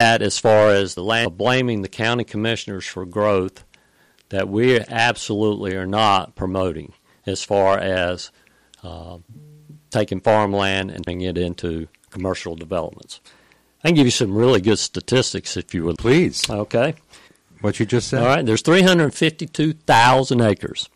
that as far as the land, blaming the county commissioners for growth that we absolutely are not promoting as far as taking farmland and turning it into commercial developments. I can give you some really good statistics if you would. Please. Okay. What you just said? All right. There's 352,000 acres